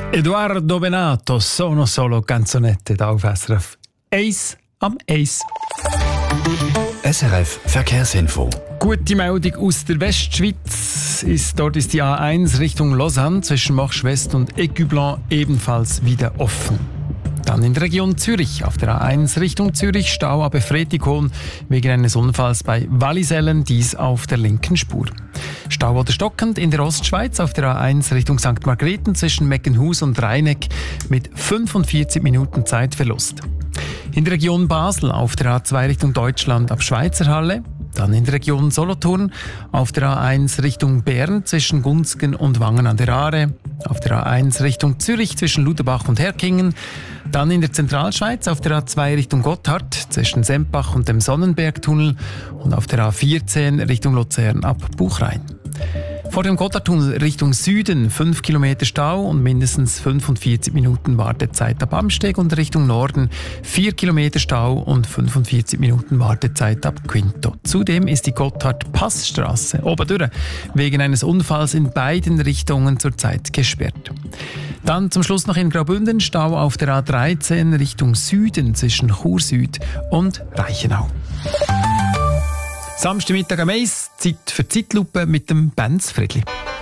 Edoardo Benato, Sono solo canzonette da auf SRF 1 am 1. SRF Verkehrsinfo. Gute Meldung aus der Westschweiz. Dort ist die A1 Richtung Lausanne zwischen Marche West und Écublens ebenfalls wieder offen. Dann in der Region Zürich. Auf der A1 Richtung Zürich Stau ab Efretikon wegen eines Unfalls bei Wallisellen, dies auf der linken Spur. Stau oder stockend in der Ostschweiz auf der A1 Richtung St. Margrethen zwischen Meckenhus und Rheineck mit 45 Minuten Zeitverlust. In der Region Basel auf der A2 Richtung Deutschland ab Schweizerhalle. Dann in der Region Solothurn auf der A1 Richtung Bern zwischen Gunzgen und Wangen an der Aare. Auf der A1 Richtung Zürich zwischen Luderbach und Herkingen. Dann in der Zentralschweiz auf der A2 Richtung Gotthard zwischen Sempach und dem Sonnenbergtunnel. Und auf der A14 Richtung Luzern ab Buchrein. Vor dem Gotthardtunnel Richtung Süden 5 Kilometer Stau und mindestens 45 Minuten Wartezeit ab Amsteg und Richtung Norden 4 Kilometer Stau und 45 Minuten Wartezeit ab Quinto. Zudem ist die Gotthard-Passstraße obendurch wegen eines Unfalls in beiden Richtungen zurzeit gesperrt. Dann zum Schluss noch in Graubünden Stau auf der A13 Richtung Süden zwischen Chur Süd und Reichenau. Samstagmittag am 1, Zeit für Zeitlupe mit dem Benz Friedli.